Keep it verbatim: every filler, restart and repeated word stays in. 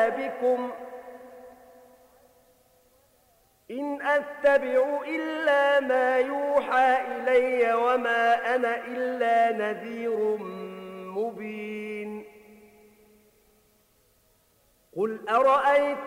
ولا بكم إن أتبع إلا ما يوحى إلي وما أنا إلا نذير مبين قل أرأيتم